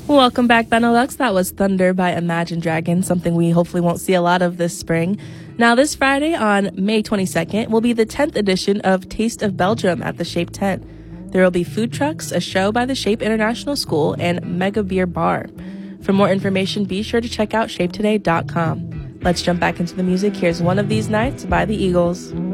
Welcome back, Benelux. That was Thunder by Imagine Dragons, something we hopefully won't see a lot of this spring. Now, this Friday on May 22nd will be the 10th edition of Taste of Belgium at the Shape Tent. There will be food trucks, a show by the Shape International School, and Mega Beer Bar. For more information, be sure to check out shapetoday.com. Let's jump back into the music. Here's One of These Nights by the Eagles.